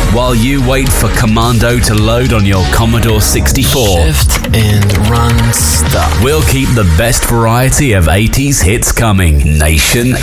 while you wait for Commando to load on your Commodore 64. Shift and run stop. We'll keep the best variety of 80s hits coming. Nation